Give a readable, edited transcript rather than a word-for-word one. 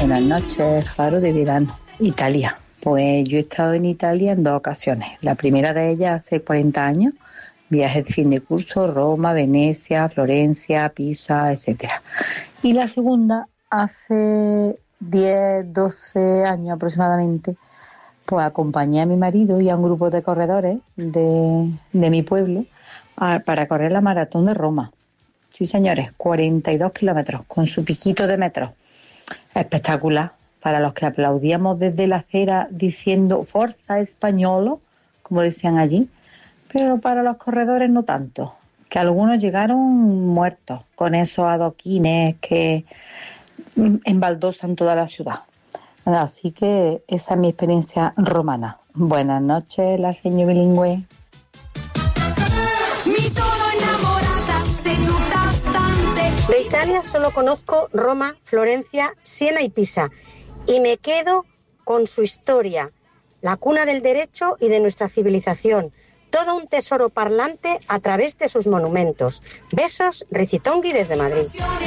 Buenas noches, Faro de verano. Italia. Pues yo he estado en Italia en 2 ocasiones. La primera de ellas hace 40 años. Viaje de fin de curso, Roma, Venecia, Florencia, Pisa, etcétera. Y la segunda hace 10, 12 años aproximadamente. Pues acompañé a mi marido y a un grupo de corredores de mi pueblo para correr la maratón de Roma. Sí, señores, 42 kilómetros con su piquito de metros. Espectacular. Para los que aplaudíamos desde la acera diciendo Forza Españolo, como decían allí, pero para los corredores no tanto, que algunos llegaron muertos con esos adoquines que embaldosan toda la ciudad. Así que esa es mi experiencia romana. Buenas noches, la señora bilingüe. De Italia solo conozco Roma, Florencia, Siena y Pisa. Y me quedo con su historia, la cuna del derecho y de nuestra civilización. Todo un tesoro parlante a través de sus monumentos. Besos, Ricitongui desde Madrid.